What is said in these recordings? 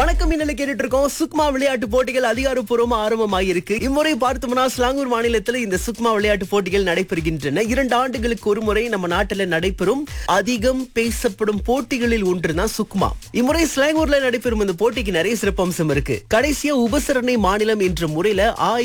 வணக்கம் இன்னல கேட்டுட்டு இருக்கோம். சுக்மா விளையாட்டு போட்டிகள் அதிகாரப்பூர்வமா ஆரம்பமாயிருக்கு. இம்முறை பார்த்தோம்னா ஸ்லாங்கூர் மாநிலத்தில் இந்த சுக்மா விளையாட்டு போட்டிகள் நடைபெறுகின்றன. 2 ஆண்டுகளுக்கு ஒரு முறை நம்ம நாட்டில் நடைபெறும் அதிகம் பேசப்படும் போட்டிகளில் ஒன்றுதான் சுக்மா. இம்முறை ஸ்லாங்கூர்ல நடைபெறும் இந்த போட்டிக்கு நிறைய சிறப்பம்சம் இருக்கு. கடைசியா உபசரணை மாநிலம் என்ற முறையில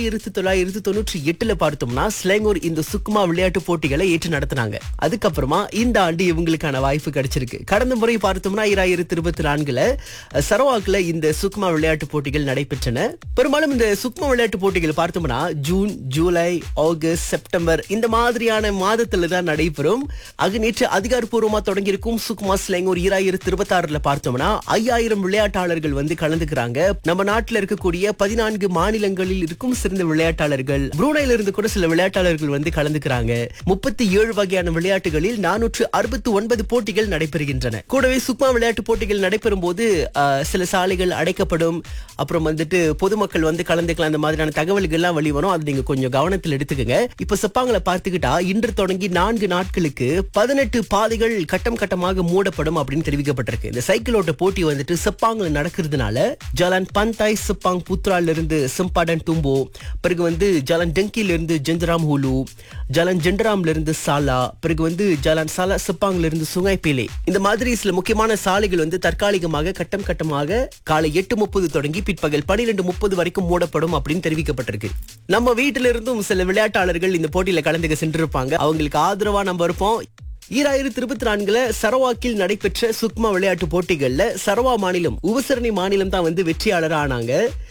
1998ல பார்த்தோம்னா ஸ்லாங்கூர் இந்த சுக்மா விளையாட்டு போட்டிகளை ஏற்று நடத்தினாங்க. அதுக்கப்புறமா இந்த ஆண்டு இவங்களுக்கான வாய்ப்பு கிடைச்சிருக்கு. கடந்த முறை பார்த்தோம்னா 2024ல சரவாக்ல இந்த சுக்மா விளையாட்டு போட்டிகள் நடைபெற்றன. பெரும்பாலும் இந்த சுக்மா விளையாட்டு போட்டிகள் பார்த்தோம்னா ஜூன், ஜூலை, ஆகஸ்ட், செப்டம்பர் இந்த மாதிரியான மாதத்துல தான் நடைபெறும். நேற்று அதிகாரப்பூர்வமா தொடங்கியிருக்கும் சுக்மா ஸ்லாங்கூர் 2026ல பார்த்தோம்னா 5000 விளையாட்டாளர்கள் வந்து கலந்துக்கிறாங்க. நம்ம நாட்டில் இருக்கக்கூடிய 14 மாநிலங்களில் இருக்கும் சிறந்த விளையாட்டாளர்கள், புரூனைல இருந்து கூட சில விளையாட்டாளர்கள் வந்து கலந்துக்கிறாங்க. 37 வகையான விளையாட்டுகளில் 469 போட்டிகள் நடைபெறுகின்றன. கூடவே சுக்மா விளையாட்டு போட்டிகள் நடைபெறும் போது சில சாலைகள் அடைக்கப்படும், அப்புறம் வந்துட்டு பொதுமக்கள் வந்து கலந்துக்கலாம், அந்த மாதிரியான தகவல்கள் எல்லாம் வெளிவரும். அது நீங்க கொஞ்சம் கவனத்தில் எடுத்துக்கங்க. இப்ப செப்பாங்களை பார்த்துக்கிட்டா இன்று தொடங்கி 4 நாட்களுக்கு 18 பாதைகள் கட்டம் கட்டமாக மூடப்படும் அப்படின்னு தெரிவிக்கப்பட்டிருக்கு. இந்த சைக்கிள் ஓட்ட போட்டி வந்துட்டு செப்பாங்கல நடக்கிறதுனால ஜலான் பந்தாய் செப்பாங் புத்ரால இருந்து சிம்பாடன் தும்போ, பிறகு வந்து ஜலான் டெங்கில இருந்து ஜெந்தராம் ஹூலு, ஜலான் ஜெண்டராம்ல இருந்து சாலா, பிறகு வந்து ஜலான் சாலா செப்பாங்ல இருந்து சுங்காய் பேலே, இந்த மாதிரி சில முக்கியமான சாலைகள் வந்து தற்காலிகமாக கட்டம் கட்டமாக காலை 8:30 தொடங்கி பிற்பகல் 12:30 வரைக்கும் மூடப்படும் அப்படின்னு தெரிவிக்கப்பட்டிருக்கு. நம்ம வீட்டில இருந்தும் சில விளையாட்டாளர்கள் இந்த போட்டியில கலந்துக்க சென்றிருப்பாங்க. அவங்களுக்கு ஆதரவா நம்ம இருப்போம். 2024ல சரவாக்கில் நடைபெற்ற சுக்மா விளையாட்டு போட்டிகள்ல சரவா மாநிலம் உபசரணை மாநிலம் தான் வந்து வெற்றியாளர் ஆனாங்க.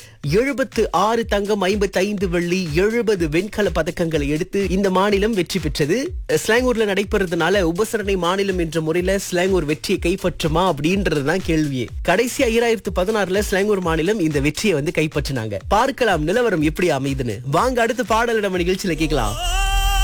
76 தங்கம், 55 வெள்ளி, 70 வெண்கல பதக்கங்களை எடுத்து இந்த மாநிலம் வெற்றி பெற்றது. ஸ்லாங்கூர்ல நடைபெறதுனால உபசரணை மாநிலம் என்ற முறையில ஸ்லாங்கூர் வெற்றியை கைப்பற்றுமா அப்படின்றதுதான் கேள்வியே. கடைசியா 2016ல ஸ்லாங்கூர் மாநிலம் இந்த வெற்றியை வந்து கைப்பற்றினாங்க. பார்க்கலாம் நிலவரம் எப்படி அமைதுன்னு. வாங்க அடுத்த பாடல நம்ம நிகழ்ச்சியில கேட்கலாம்.